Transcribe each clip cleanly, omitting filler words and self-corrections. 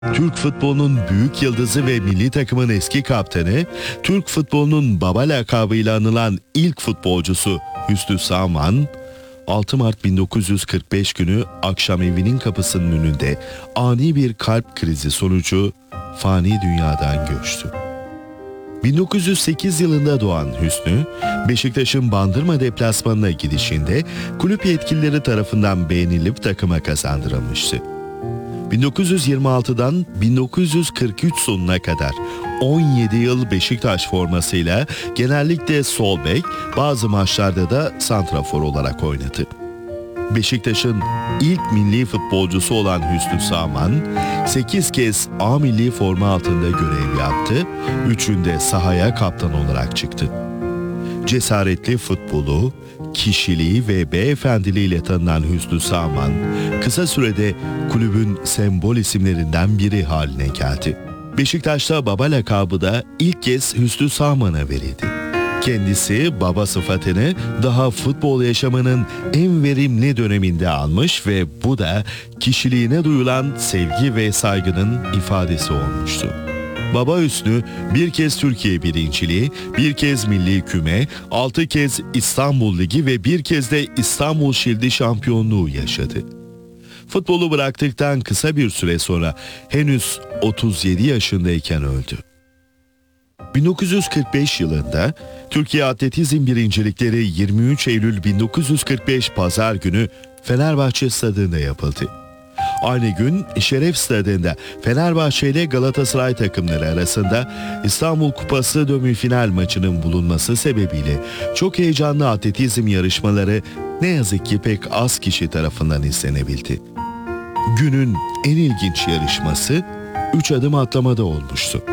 Türk futbolunun büyük yıldızı ve milli takımın eski kaptanı, Türk futbolunun baba lakabıyla anılan ilk futbolcusu Hüsnü Sağman, 6 Mart 1945 günü akşam evinin kapısının önünde ani bir kalp krizi sonucu fani dünyadan göçtü. 1908 yılında doğan Hüsnü, Beşiktaş'ın Bandırma deplasmanına gidişinde kulüp yetkilileri tarafından beğenilip takıma kazandırılmıştı. 1926'dan 1943 sonuna kadar 17 yıl Beşiktaş formasıyla genellikle sol bek, bazı maçlarda da santrafor olarak oynadı. Beşiktaş'ın ilk milli futbolcusu olan Hüsnü Sağman, 8 kez A milli forma altında görev yaptı, 3'ünde sahaya kaptan olarak çıktı. Cesaretli futbolu, kişiliği ve beyefendiliğiyle tanınan Hüsnü Sağman, kısa sürede kulübün sembol isimlerinden biri haline geldi. Beşiktaş'ta baba lakabı da ilk kez Hüsnü Sağman'a verildi. Kendisi baba sıfatını daha futbol yaşamının en verimli döneminde almış ve bu da kişiliğine duyulan sevgi ve saygının ifadesi olmuştu. Baba Hüsnü bir kez Türkiye birinciliği, bir kez milli küme, 6 kez İstanbul Ligi ve bir kez de İstanbul Şildi şampiyonluğu yaşadı. Futbolu bıraktıktan kısa bir süre sonra henüz 37 yaşındayken öldü. 1945 yılında Türkiye Atletizm Birincilikleri 23 Eylül 1945 Pazar günü Fenerbahçe Stadı'nda yapıldı. Aynı gün Şeref Stadı'nda Fenerbahçe ile Galatasaray takımları arasında İstanbul Kupası demi-final maçının bulunması sebebiyle çok heyecanlı atletizm yarışmaları ne yazık ki pek az kişi tarafından izlenebildi. Günün en ilginç yarışması 3 adım atlamada olmuştu.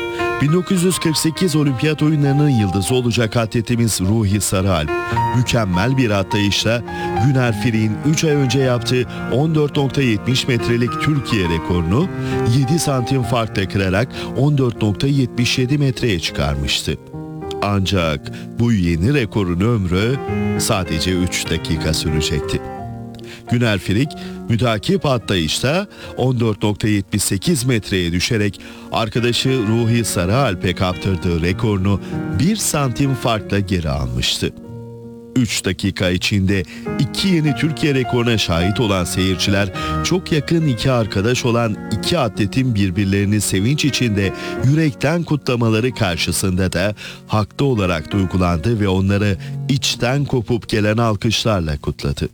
1948 Olimpiyat Oyunları'nın yıldızı olacak atletimiz Ruhi Sarıalp, mükemmel bir atlayışla Güner Firik'in 3 ay önce yaptığı 14.70 metrelik Türkiye rekorunu 7 santim farkla kırarak 14.77 metreye çıkarmıştı. Ancak bu yeni rekorun ömrü sadece 3 dakika sürecekti. Güner Firik mütakip atlayışta 14.78 metreye düşerek arkadaşı Ruhi Sarıalp'e kaptırdığı rekorunu 1 santim farkla geri almıştı. 3 dakika içinde 2 yeni Türkiye rekoruna şahit olan seyirciler, çok yakın 2 arkadaş olan 2 atletin birbirlerini sevinç içinde yürekten kutlamaları karşısında da haklı olarak duygulandı ve onları içten kopup gelen alkışlarla kutladı.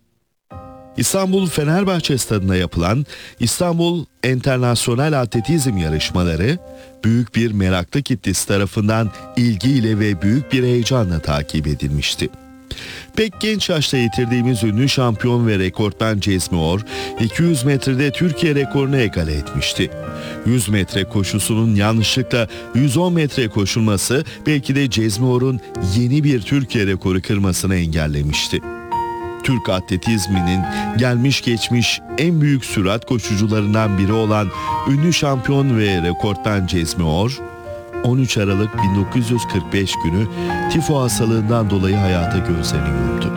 İstanbul Fenerbahçe Stadı'nda yapılan İstanbul Enternasyonel Atletizm yarışmaları büyük bir meraklı kitlesi tarafından ilgiyle ve büyük bir heyecanla takip edilmişti. Pek genç yaşta yitirdiğimiz ünlü şampiyon ve rekortmen Cezmi Or, 200 metrede Türkiye rekorunu egale etmişti. 100 metre koşusunun yanlışlıkla 110 metre koşulması belki de Cezmi Or'un yeni bir Türkiye rekoru kırmasını engellemişti. Türk atletizminin gelmiş geçmiş en büyük sürat koşucularından biri olan ünlü şampiyon ve rekortmen Cezmi Or, 13 Aralık 1945 günü tifo hastalığından dolayı hayata gözlerini yumdu.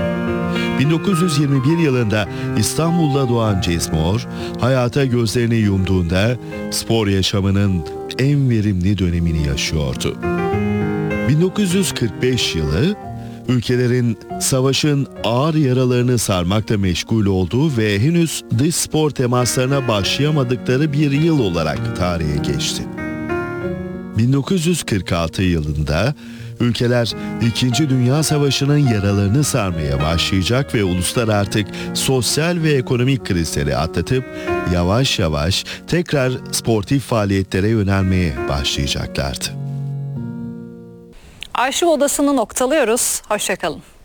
1921 yılında İstanbul'da doğan Cezmi Or, hayata gözlerini yumduğunda spor yaşamının en verimli dönemini yaşıyordu. 1945 yılı, ülkelerin savaşın ağır yaralarını sarmakla meşgul olduğu ve henüz dış spor temaslarına başlayamadıkları bir yıl olarak tarihe geçti. 1946 yılında ülkeler 2. Dünya Savaşı'nın yaralarını sarmaya başlayacak ve uluslar artık sosyal ve ekonomik krizleri atlatıp yavaş yavaş tekrar sportif faaliyetlere yönelmeye başlayacaklardı. Arşiv Odası'nı noktalıyoruz. Hoşça kalın.